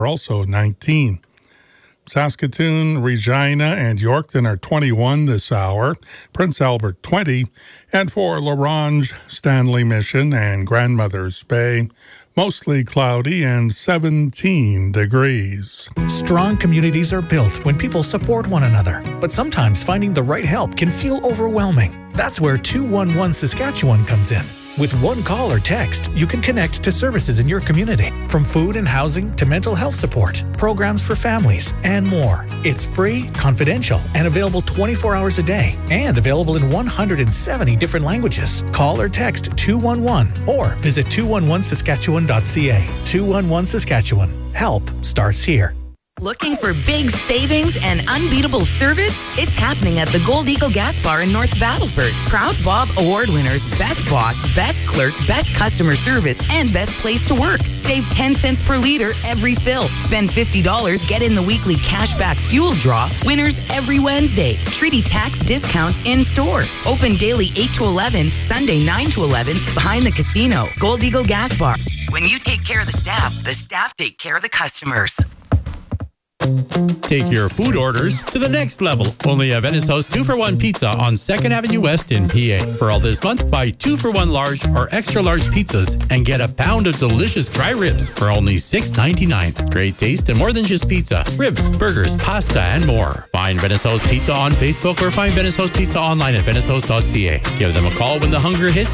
also 19. Saskatoon, Regina, and Yorkton are 21 this hour. Prince Albert 20. And for La Ronge, Stanley Mission, and Grandmother's Bay, mostly cloudy and 17 degrees. Strong communities are built when people support one another. But sometimes finding the right help can feel overwhelming. That's where 211 Saskatchewan comes in. With one call or text, you can connect to services in your community, from food and housing to mental health support, programs for families, and more. It's free, confidential, and available 24 hours a day, and available in 170 different languages. Call or text 211 or visit 211saskatchewan.ca. 211 Saskatchewan. Help starts here. Looking for big savings and unbeatable service? It's happening at the Gold Eagle Gas Bar in North Battleford. Proud Bob Award winners, Best Boss, Best Clerk, Best Customer Service, and Best Place to Work. Save 10 cents per liter every fill. Spend $50, get in the weekly cashback fuel draw. Winners every Wednesday. Treaty tax discounts in store. Open daily 8 to 11, Sunday 9 to 11, behind the casino. Gold Eagle Gas Bar. When you take care of the staff take care of the customers. Take your food orders to the next level. Only at Venice House 2-for-1 Pizza on 2nd Avenue West in PA. For all this month, buy 2-for-1 large or extra large pizzas and get a pound of delicious dry ribs for only $6.99. Great taste and more than just pizza. Ribs, burgers, pasta, and more. Find Venice House Pizza on Facebook or find Venice House Pizza online at venicehouse.ca. Give them a call when the hunger hits,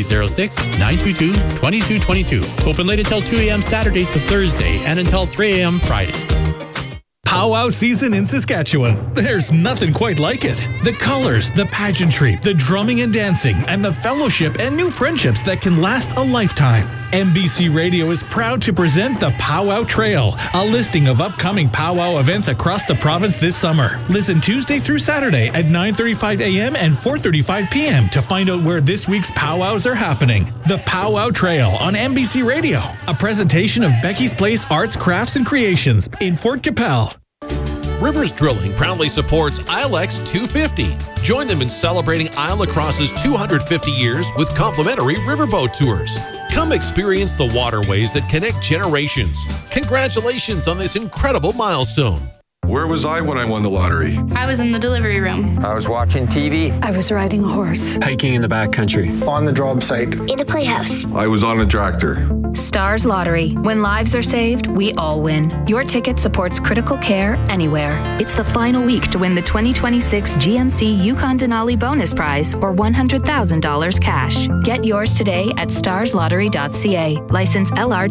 306-922-2222. Open late until 2 a.m. Saturday to Thursday and until 3 a.m. Friday. Powwow season in Saskatchewan. There's nothing quite like it. The colors, the pageantry, the drumming and dancing, and the fellowship and new friendships that can last a lifetime. MBC Radio is proud to present the Powwow Trail, a listing of upcoming powwow events across the province this summer. Listen Tuesday through Saturday at 9:35 a.m. and 4:35 p.m. to find out where this week's powwows are happening. The Powwow Trail on MBC Radio, a presentation of Becky's Place Arts, Crafts, and Creations in Fort Capel. Rivers Drilling proudly supports ILEX 250. Join them in celebrating Isle Lacrosse's 250 years with complimentary riverboat tours. Come experience the waterways that connect generations. Congratulations on this incredible milestone. Where was I when I won the lottery? I was in the delivery room. I was watching TV. I was riding a horse. Hiking in the backcountry. On the job site. In a playhouse. I was on a tractor. Stars Lottery. When lives are saved, we all win. Your ticket supports critical care anywhere. It's the final week to win the 2026 GMC Yukon Denali Bonus Prize or $100,000 cash. Get yours today at starslottery.ca. License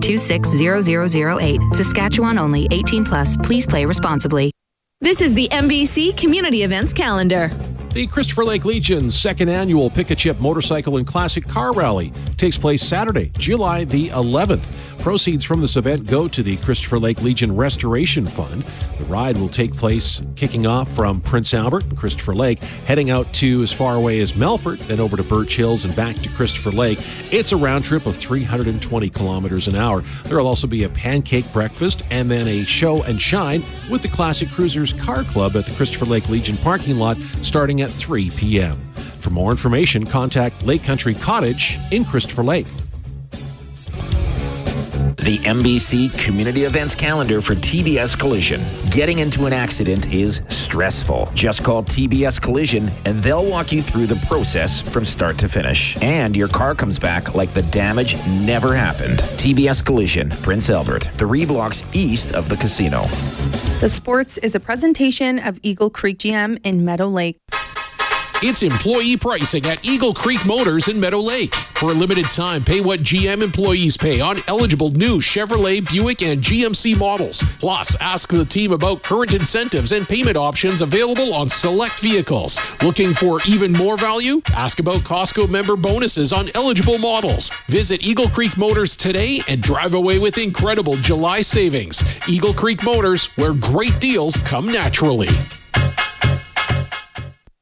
LR260008. Saskatchewan only. 18+. Please play responsibly. This is the MBC Community Events Calendar. The Christopher Lake Legion's second annual Pick-a-Chip Motorcycle and Classic Car Rally takes place Saturday, July the 11th. Proceeds from this event go to the Christopher Lake Legion Restoration Fund. The ride will take place kicking off from Prince Albert and Christopher Lake, heading out to as far away as Melfort, then over to Birch Hills and back to Christopher Lake. It's a round trip of 320 kilometers an hour. There will also be a pancake breakfast and then a show and shine with the Classic Cruisers Car Club at the Christopher Lake Legion parking lot starting at 3 p.m. For more information, contact Lake Country Cottage in Christopher Lake. The MBC Community Events Calendar for TBS Collision. Getting into an accident is stressful. Just call TBS Collision and they'll walk you through the process from start to finish. And your car comes back like the damage never happened. TBS Collision, Prince Albert, 3 blocks east of the casino. The Sports is a presentation of Eagle Creek GM in Meadow Lake. It's employee pricing at Eagle Creek Motors in Meadow Lake. For a limited time, pay what GM employees pay on eligible new Chevrolet, Buick, and GMC models. Plus, ask the team about current incentives and payment options available on select vehicles. Looking for even more value? Ask about Costco member bonuses on eligible models. Visit Eagle Creek Motors today and drive away with incredible July savings. Eagle Creek Motors, where great deals come naturally.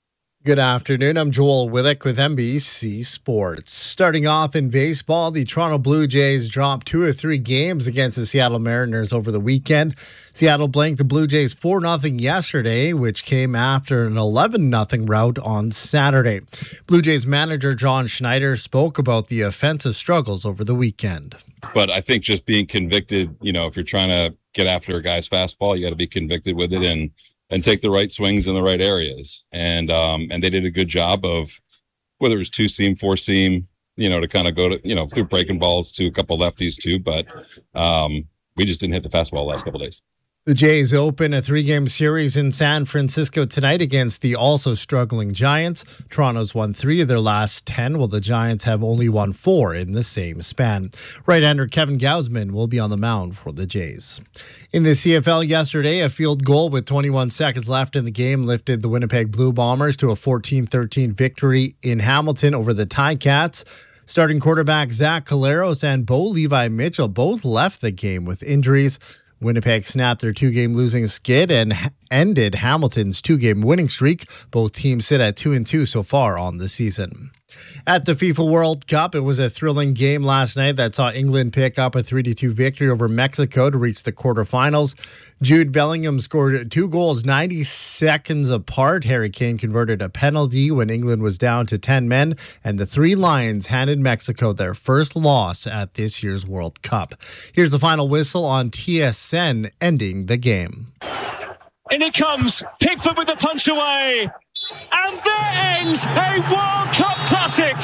Good afternoon. I'm Joel Willick with NBC Sports. Starting off in baseball, the Toronto Blue Jays dropped 2 of 3 games against the Seattle Mariners over the weekend. Seattle blanked the Blue Jays 4-0 yesterday, which came after an 11-0 rout on Saturday. Blue Jays manager John Schneider spoke about the offensive struggles over the weekend. But I think just being convicted, if you're trying to get after a guy's fastball, you got to be convicted with it and take the right swings in the right areas. And they did a good job of, whether it was 2-seam, 4-seam, to kind of go to, through breaking balls to a couple lefties too. But we just didn't hit the fastball the last couple of days. The Jays open a 3-game series in San Francisco tonight against the also struggling Giants. Toronto's won 3 of their last 10, while the Giants have only won 4 in the same span. Right-hander Kevin Gausman will be on the mound for the Jays. In the CFL yesterday, a field goal with 21 seconds left in the game lifted the Winnipeg Blue Bombers to a 14-13 victory in Hamilton over the Ticats. Starting quarterback Zach Collaros and Bo Levi Mitchell both left the game with injuries. Winnipeg snapped their 2-game losing skid and ended Hamilton's 2-game winning streak. Both teams sit at 2-2 so far on the season. At the FIFA World Cup, it was a thrilling game last night that saw England pick up a 3-2 victory over Mexico to reach the quarterfinals. Jude Bellingham scored 2 goals 90 seconds apart. Harry Kane converted a penalty when England was down to 10 men, and the Three Lions handed Mexico their first loss at this year's World Cup. Here's the final whistle on TSN ending the game. In it comes, Pickford with the punch away. And there ends a World Cup classic.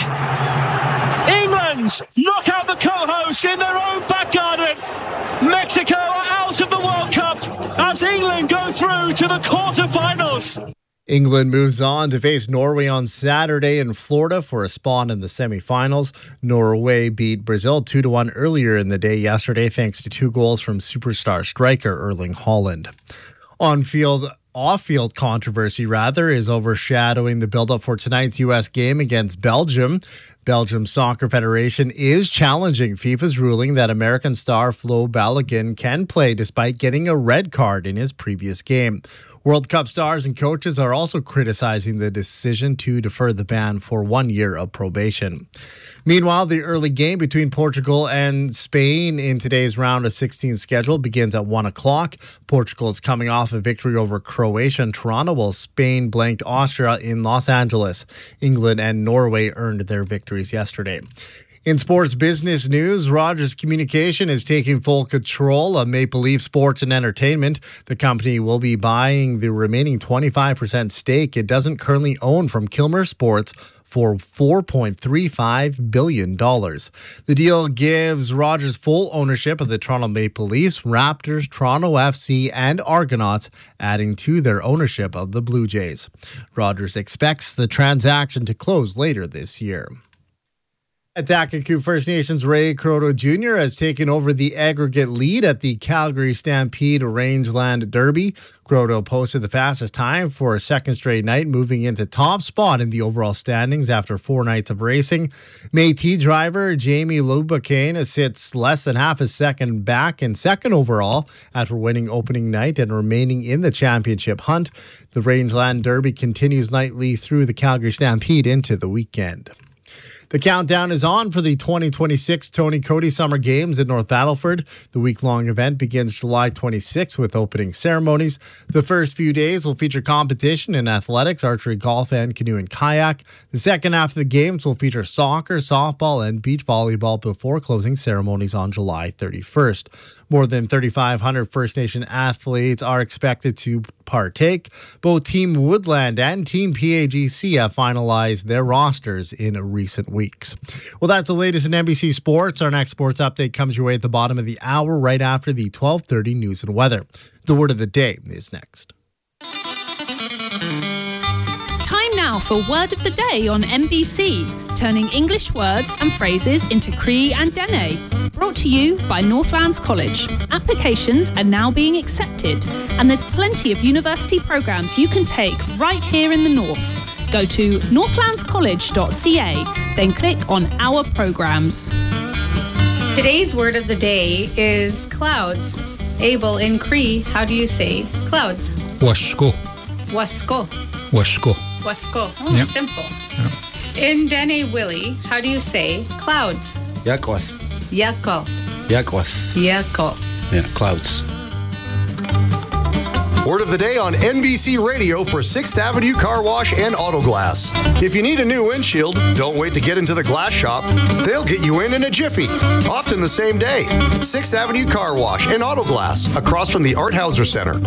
England knock out the co-hosts in their own back garden. Mexico are out of the World Cup as England go through to the quarterfinals. England moves on to face Norway on Saturday in Florida for a spot in the semifinals. Norway beat Brazil 2-1 earlier in the day yesterday thanks to 2 goals from superstar striker Erling Haaland. Off-field controversy, is overshadowing the build-up for tonight's U.S. game against Belgium. Belgium's Soccer Federation is challenging FIFA's ruling that American star Flo Balogun can play despite getting a red card in his previous game. World Cup stars and coaches are also criticizing the decision to defer the ban for 1 year of probation. Meanwhile, the early game between Portugal and Spain in today's round of 16 schedule begins at 1 o'clock. Portugal is coming off a victory over Croatia in Toronto, while Spain blanked Austria in Los Angeles. England and Norway earned their victories yesterday. In sports business news, Rogers Communication is taking full control of Maple Leaf Sports and Entertainment. The company will be buying the remaining 25% stake it doesn't currently own from Kilmer Sports for $4.35 billion. The deal gives Rogers full ownership of the Toronto Maple Leafs, Raptors, Toronto FC, and Argonauts, adding to their ownership of the Blue Jays. Rogers expects the transaction to close later this year. Atakaku First Nations Ray Croto Jr. has taken over the aggregate lead at the Calgary Stampede Rangeland Derby. Croto posted the fastest time for a second straight night, moving into top spot in the overall standings after 4 nights of racing. Métis driver Jamie Lubacane sits less than half a second back in second overall after winning opening night and remaining in the championship hunt. The Rangeland Derby continues nightly through the Calgary Stampede into the weekend. The countdown is on for the 2026 Tony Cody Summer Games at North Battleford. The week-long event begins July 26 with opening ceremonies. The first few days will feature competition in athletics, archery, golf, and canoe and kayak. The second half of the games will feature soccer, softball, and beach volleyball before closing ceremonies on July 31st. More than 3,500 First Nation athletes are expected to partake. Both Team Woodland and Team PAGC have finalized their rosters in recent weeks. Well, that's the latest in NBC Sports. Our next sports update comes your way at the bottom of the hour, right after the 12:30 news and weather. The word of the day is next. Time now for Word of the Day on NBC, turning English words and phrases into Cree and Dene. Brought to you by Northlands College. Applications are now being accepted, and there's plenty of university programs you can take right here in the North. Go to northlandscollege.ca, then click on Our Programs. Today's word of the day is clouds. Abel, in Cree, how do you say clouds? Washko. Wasko. Washko. Wasco. Oh, Yep. simple. In Dene Willie, how do you say clouds? Yakwas. Yakos. Yakwas. Yakos. Yeah, clouds. Word of the day on NBC Radio for 6th Avenue Car Wash and Auto Glass. If you need a new windshield, don't wait to get into the glass shop. They'll get you in a jiffy, often the same day. 6th Avenue Car Wash and Auto Glass, across from the Art Hauser Center.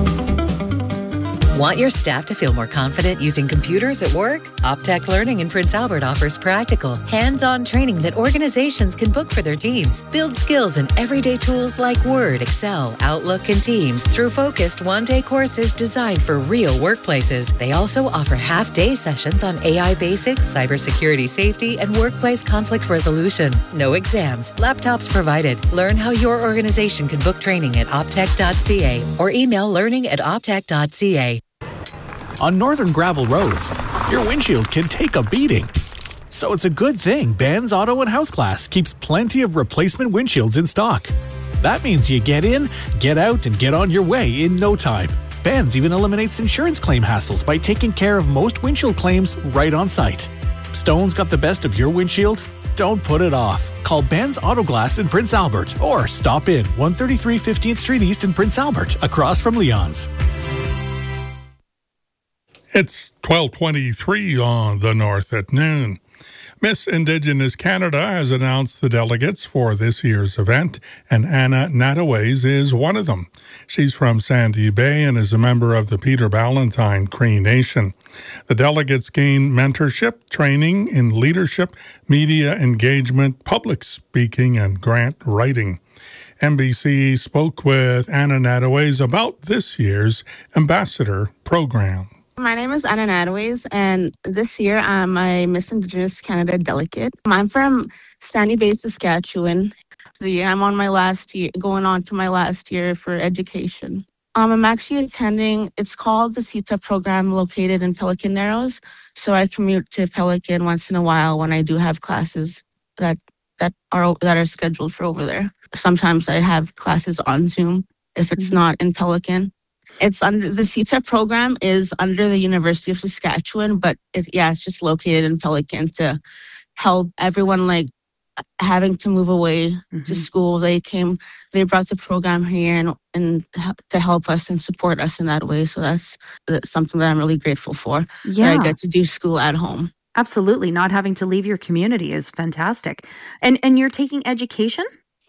Want your staff to feel more confident using computers at work? Optech Learning in Prince Albert offers practical, hands-on training that organizations can book for their teams. Build skills in everyday tools like Word, Excel, Outlook, and Teams through focused one-day courses designed for real workplaces. They also offer half-day sessions on AI basics, cybersecurity safety, and workplace conflict resolution. No exams, laptops provided. Learn how your organization can book training at optech.ca or email learning@optech.ca. On northern gravel roads, your windshield can take a beating. So it's a good thing Benz Auto and House Glass keeps plenty of replacement windshields in stock. That means you get in, get out, and get on your way in no time. Benz even eliminates insurance claim hassles by taking care of most windshield claims right on site. Stone's got the best of your windshield? Don't put it off. Call Benz Auto Glass in Prince Albert or stop in 133 15th Street East in Prince Albert, across from Leon's. It's 12:23 on the North at noon. Miss Indigenous Canada has announced the delegates for this year's event, and Anna Nataways is one of them. She's from Sandy Bay and is a member of the Peter Ballantine Cree Nation. The delegates gain mentorship, training in leadership, media engagement, public speaking, and grant writing. NBC spoke with Anna Nataways about this year's ambassador program. My name is Anna Nataways, and this year I'm a Miss Indigenous Canada delegate. I'm from Sandy Bay, Saskatchewan. I'm on my last year, going on to my last year for education. I'm actually attending, it's called the CETA program, located in Pelican Narrows. So I commute to Pelican once in a while when I do have classes that are scheduled for over there. Sometimes I have classes on Zoom if it's not in Pelican. It's under the CETA program is under the University of Saskatchewan, but it's just located in Pelican to help everyone like having to move away to school. They brought the program here and to help us and support us in that way. So that's something that I'm really grateful for. Yeah. That I get to do school at home. Absolutely. Not having to leave your community is fantastic. And you're taking education?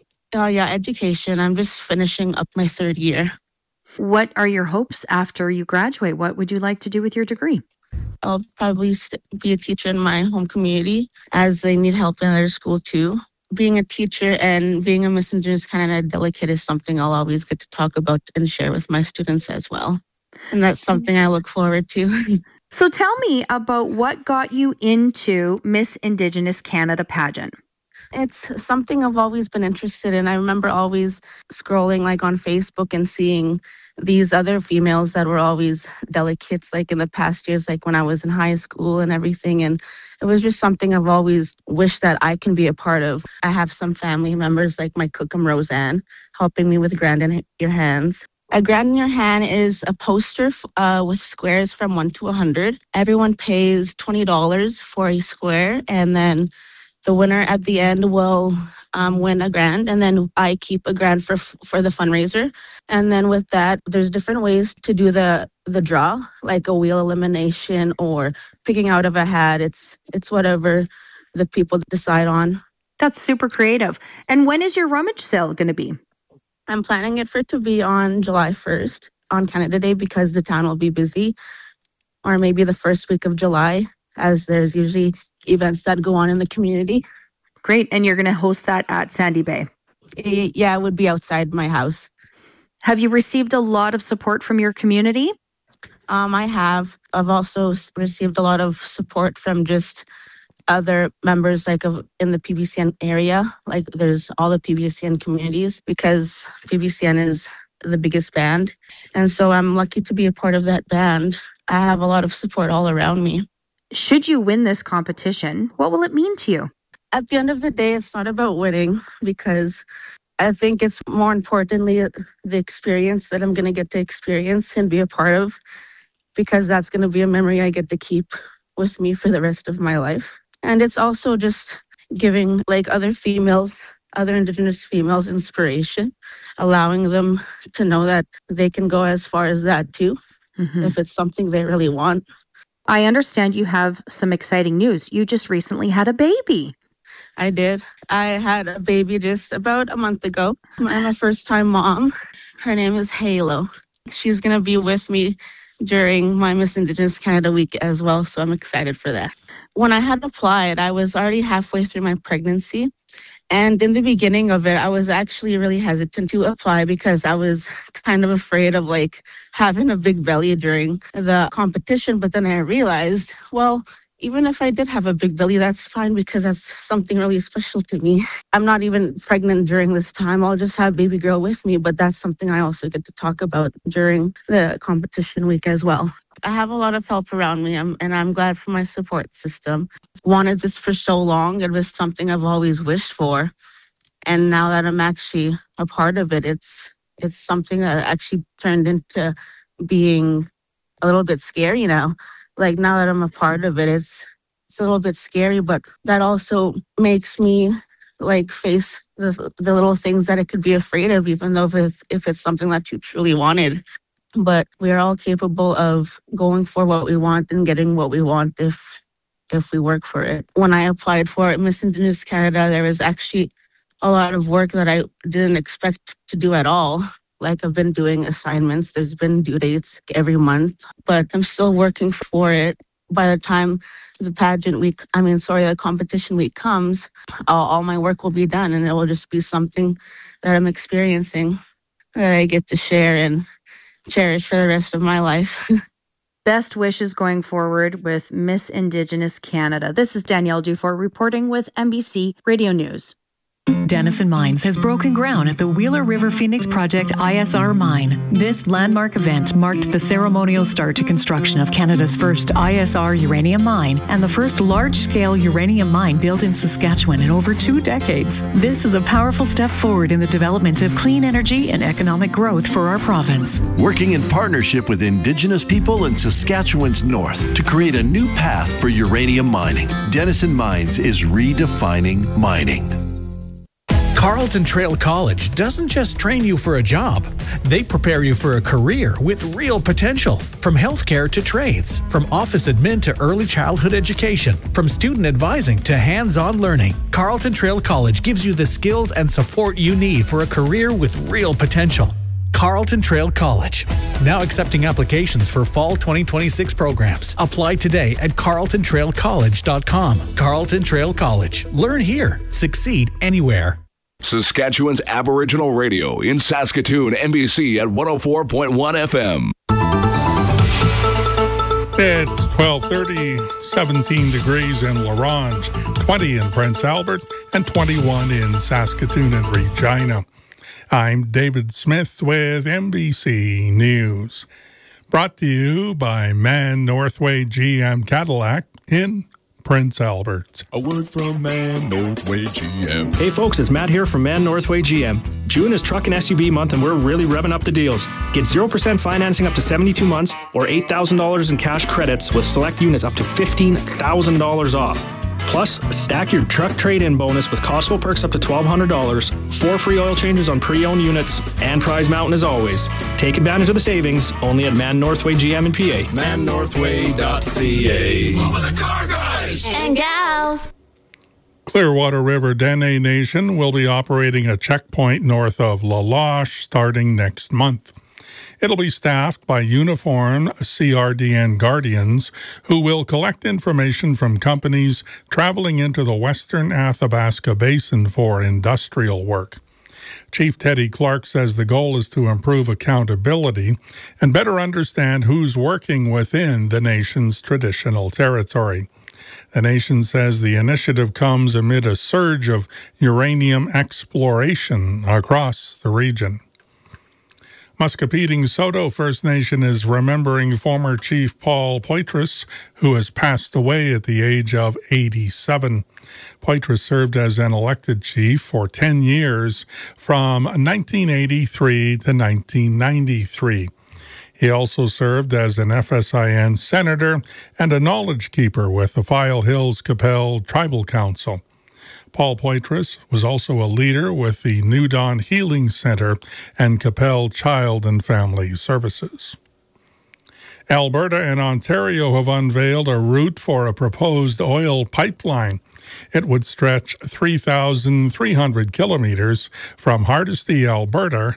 Education. I'm just finishing up my third year. What are your hopes after you graduate? What would you like to do with your degree? I'll probably be a teacher in my home community, as they need help in their school too. Being a teacher and being a Miss Indigenous Canada delegate is something I'll always get to talk about and share with my students as well. And that's something I look forward to. So tell me about what got you into Miss Indigenous Canada pageant. It's something I've always been interested in. I remember always scrolling like on Facebook and seeing these other females that were always delegates like in the past years, like when I was in high school and everything. And it was just something I've always wished that I can be a part of. I have some family members like my cookum Roseanne helping me with Grand in Your Hands. A Grand in Your Hand is a poster with squares from 1 to 100. Everyone pays $20 for a square, and then the winner at the end will win a grand, and then I keep a grand for the fundraiser. And then with that, there's different ways to do the draw, like a wheel elimination or picking out of a hat. It's whatever the people decide on. That's super creative. And when is your rummage sale going to be? I'm planning it for it to be on July 1st, on Canada Day, because the town will be busy, or maybe the first week of July, as there's usually events that go on in the community. Great. And you're going to host that at Sandy Bay? Yeah, it would be outside my house. Have you received a lot of support from your community? I have. I've also received a lot of support from just other members in the PBCN area. Like there's all the PBCN communities, because PBCN is the biggest band. And so I'm lucky to be a part of that band. I have a lot of support all around me. Should you win this competition, what will it mean to you? At the end of the day, it's not about winning, because I think it's more importantly the experience that I'm going to get to experience and be a part of. because that's going to be a memory I get to keep with me for the rest of my life. And it's also just giving like other females, other Indigenous females inspiration, allowing them to know that they can go as far as that too, if it's something they really want. I understand you have some exciting news. You just recently had a baby. I did. I had a baby just about a month ago. I'm a first-time mom. Her name is Halo. She's going to be with me during my Miss Indigenous Canada week as well, so I'm excited for that. When I had applied, I was already halfway through my pregnancy, and in the beginning of it, I was actually really hesitant to apply because I was kind of afraid of like having a big belly during the competition, but then I realized, well, even if I did have a big belly, that's fine because that's something really special to me. I'm not even pregnant during this time. I'll just have baby girl with me, but that's something I also get to talk about during the competition week as well. I have a lot of help around me, and I'm glad for my support system. Wanted this for so long. It was something I've always wished for. And now that I'm actually a part of it, it's something that actually turned into being a little bit scary now. Like now that I'm a part of it, it's a little bit scary, but that also makes me like face the little things that I could be afraid of, even though if it's something that you truly wanted. But we are all capable of going for what we want and getting what we want if we work for it. When I applied for Miss Indigenous Canada, there was actually a lot of work that I didn't expect to do at all. Like I've been doing assignments. There's been due dates every month, but I'm still working for it. By the time the competition week comes, all my work will be done, and it will just be something that I'm experiencing that I get to share and cherish for the rest of my life. Best wishes going forward with Miss Indigenous Canada. This is Danielle Dufour reporting with NBC Radio News. Denison Mines has broken ground at the Wheeler River Phoenix Project ISR mine. This landmark event marked the ceremonial start to construction of Canada's first ISR uranium mine and the first large-scale uranium mine built in Saskatchewan in over 2 decades. This is a powerful step forward in the development of clean energy and economic growth for our province. Working in partnership with Indigenous people in Saskatchewan's north to create a new path for uranium mining. Denison Mines is redefining mining. Carleton Trail College doesn't just train you for a job. They prepare you for a career with real potential. From healthcare to trades, from office admin to early childhood education, from student advising to hands-on learning, Carleton Trail College gives you the skills and support you need for a career with real potential. Carleton Trail College. Now accepting applications for fall 2026 programs. Apply today at carletontrailcollege.com. Carleton Trail College. Learn here. Succeed anywhere. Saskatchewan's Aboriginal Radio in Saskatoon, NBC at 104.1 FM. It's 12:30, 17 degrees in La Ronge, 20 in Prince Albert, and 21 in Saskatoon and Regina. I'm David Smith with NBC News. Brought to you by Man Northway GM Cadillac in Prince Albert. A word from Man Northway GM. Hey folks, it's Matt here from Man Northway GM. June is truck and SUV month and we're really revving up the deals. Get 0% financing up to 72 months or $8,000 in cash credits with select units up to $15,000 off. Plus, stack your truck trade-in bonus with Costco perks up to $1,200, 4 free oil changes on pre-owned units, and Prize Mountain as always. Take advantage of the savings only at Man Northway GM in PA. mannorthway.ca. Over the car guys and gals. Clearwater River Dene Nation will be operating a checkpoint north of La Loche starting next month. It'll be staffed by uniformed CRDN guardians who will collect information from companies traveling into the western Athabasca Basin for industrial work. Chief Teddy Clark says the goal is to improve accountability and better understand who's working within the nation's traditional territory. The nation says the initiative comes amid a surge of uranium exploration across the region. Muscopetang Soto First Nation is remembering former Chief Paul Poitras, who has passed away at the age of 87. Poitras served as an elected chief for 10 years from 1983 to 1993. He also served as an FSIN senator and a knowledge keeper with the File Hills Qu'Appelle Tribal Council. Paul Poitras was also a leader with the New Dawn Healing Center and Qu'Appelle Child and Family Services. Alberta and Ontario have unveiled a route for a proposed oil pipeline. It would stretch 3,300 kilometers from Hardisty, Alberta,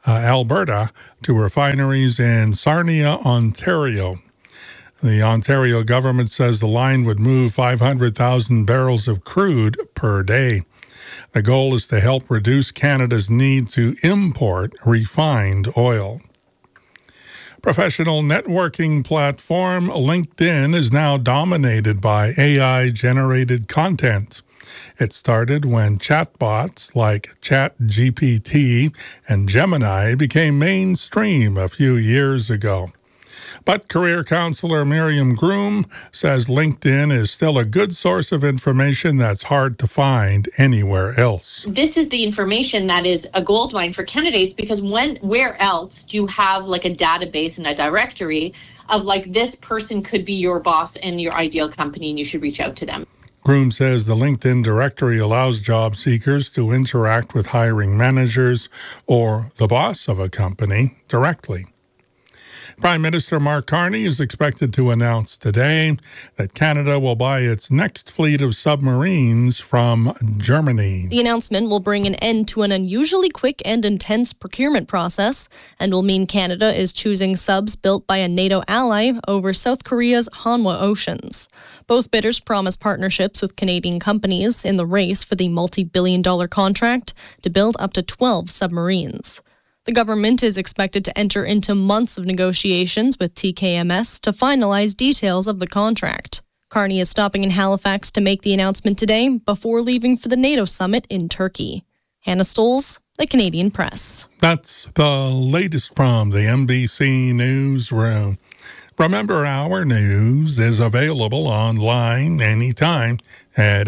to refineries in Sarnia, Ontario. The Ontario government says the line would move 500,000 barrels of crude per day. The goal is to help reduce Canada's need to import refined oil. Professional networking platform LinkedIn is now dominated by AI-generated content. It started when chatbots like ChatGPT and Gemini became mainstream a few years ago. But career counselor Miriam Groom says LinkedIn is still a good source of information that's hard to find anywhere else. This is the information that is a goldmine for candidates, because where else do you have like a database and a directory of like this person could be your boss in your ideal company and you should reach out to them. Groom says the LinkedIn directory allows job seekers to interact with hiring managers or the boss of a company directly. Prime Minister Mark Carney is expected to announce today that Canada will buy its next fleet of submarines from Germany. The announcement will bring an end to an unusually quick and intense procurement process and will mean Canada is choosing subs built by a NATO ally over South Korea's Hanwha Oceans. Both bidders promise partnerships with Canadian companies in the race for the multi-billion-dollar contract to build up to 12 submarines. The government is expected to enter into months of negotiations with TKMS to finalize details of the contract. Carney is stopping in Halifax to make the announcement today before leaving for the NATO summit in Turkey. Hannah Stoles, the Canadian Press. That's the latest from the NBC Newsroom. Remember, our news is available online anytime at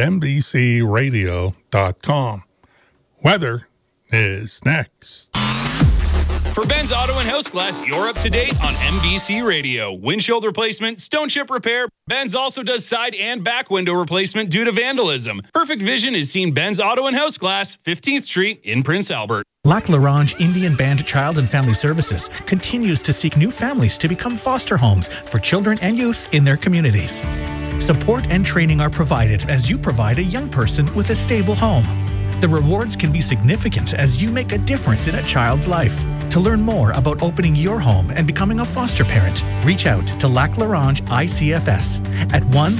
NBCRadio.com. Weather is next. For Ben's Auto and House Glass, you're up to date on NBC Radio. Windshield replacement, stone chip repair. Ben's also does side and back window replacement due to vandalism. Perfect Vision is seen Ben's Auto and House Glass, 15th Street in Prince Albert. Lac La Ronge Indian Band Child and Family Services continues to seek new families to become foster homes for children and youth in their communities. Support and training are provided as you provide a young person with a stable home. The rewards can be significant as you make a difference in a child's life. To learn more about opening your home and becoming a foster parent, reach out to Lac La Ronge ICFS at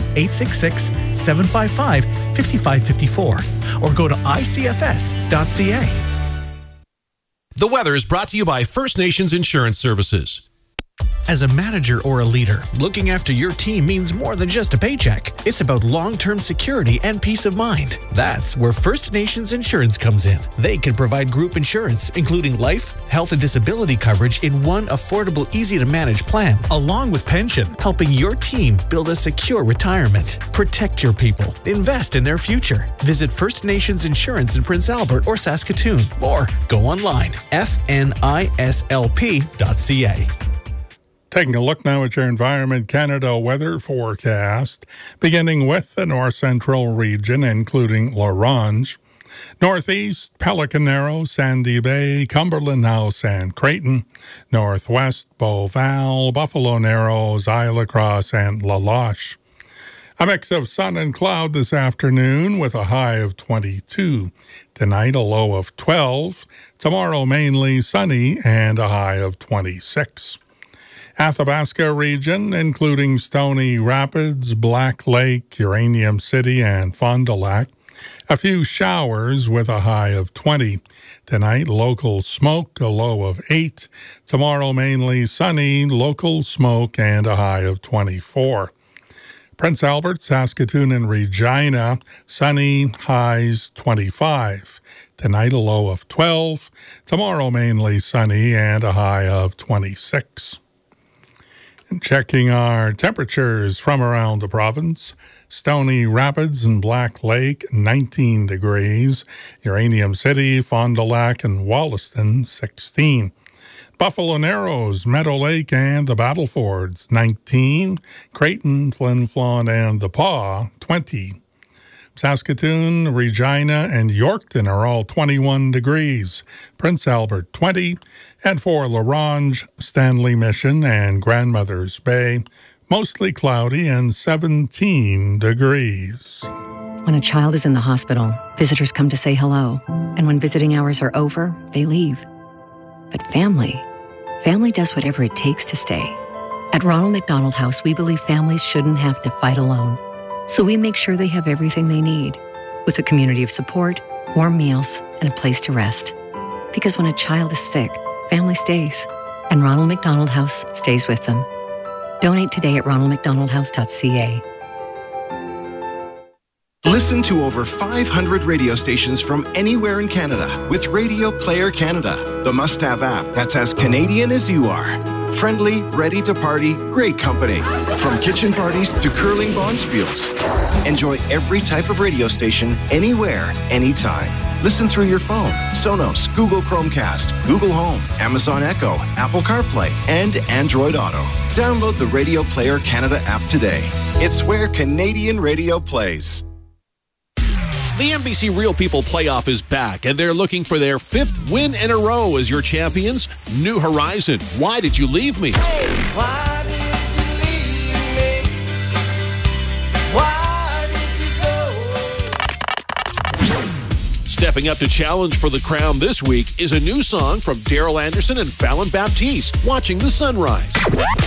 1-866-755-5554 or go to icfs.ca. The weather is brought to you by First Nations Insurance Services. As a manager or a leader, looking after your team means more than just a paycheck. It's about long-term security and peace of mind. That's where First Nations Insurance comes in. They can provide group insurance, including life, health, and disability coverage in one affordable, easy-to-manage plan, along with pension, helping your team build a secure retirement. Protect your people. Invest in their future. Visit First Nations Insurance in Prince Albert or Saskatoon, or go online, fnislp.ca. Taking a look now at your Environment Canada weather forecast, beginning with the north central region, including La Ronge, northeast, Pelican Narrow, Sandy Bay, Cumberland House, and Creighton, northwest, Beauval, Buffalo Narrows, Isle Cross, and La Loche. A mix of sun and cloud this afternoon with a high of 22. Tonight, a low of 12. Tomorrow, mainly sunny and a high of 26. Athabasca region, including Stony Rapids, Black Lake, Uranium City, and Fond du Lac. A few showers with a high of 20. Tonight, local smoke, a low of 8. Tomorrow, mainly sunny, local smoke, and a high of 24. Prince Albert, Saskatoon, and Regina, sunny, highs 25. Tonight, a low of 12. Tomorrow, mainly sunny, and a high of 26. Checking our temperatures from around the province. Stony Rapids and Black Lake, 19 degrees. Uranium City, Fond du Lac, and Wollaston, 16. Buffalo Narrows, Meadow Lake, and the Battlefords, 19. Creighton, Flin Flon, and the Paw, 20. Saskatoon, Regina, and Yorkton are all 21 degrees. Prince Albert, 20. And for La Ronge, Stanley Mission, and Grandmother's Bay, mostly cloudy and 17 degrees. When a child is in the hospital, visitors come to say hello. And when visiting hours are over, they leave. But family does whatever it takes to stay. At Ronald McDonald House, we believe families shouldn't have to fight alone. So we make sure they have everything they need, with a community of support, warm meals, and a place to rest. Because when a child is sick, family stays, and Ronald McDonald House stays with them. Donate today at ronaldmcdonaldhouse.ca. Listen to over 500 radio stations from anywhere in Canada with Radio Player Canada, the must-have app that's as Canadian as you are. Friendly, ready to party, great company. From kitchen parties to curling bonspiels. Enjoy every type of radio station, anywhere, anytime. Listen through your phone, Sonos, Google Chromecast, Google Home, Amazon Echo, Apple CarPlay, and Android Auto. Download the Radio Player Canada app today. It's where Canadian radio plays. The NBC Real People Playoff is back, and they're looking for their 5th win in a row as your champions. New Horizon, Why Did You Leave Me? Why did you leave me? Why did you go? Stepping up to challenge for the crown this week is a new song from Daryl Anderson and Fallon Baptiste, Watching the Sunrise.